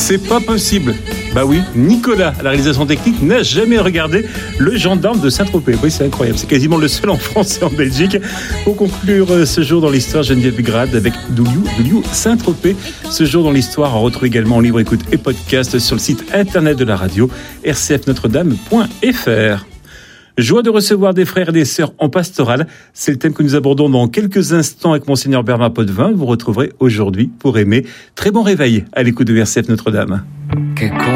C'est pas possible. Bah oui, Nicolas, à la réalisation technique, n'a jamais regardé Le Gendarme de Saint-Tropez. Oui, c'est incroyable. C'est quasiment le seul en France et en Belgique. Pour conclure ce jour dans l'histoire, Geneviève Grade avec Douliou Saint-Tropez. Ce jour dans l'histoire, on retrouve également en libre écoute et podcast sur le site internet de la radio, rcfnotredame.fr. Joie de recevoir des frères et des sœurs en pastorale. C'est le thème que nous abordons dans quelques instants avec Monseigneur Bernard Potvin. Vous retrouverez aujourd'hui pour aimer. Très bon réveil à l'écoute de RCF Notre-Dame.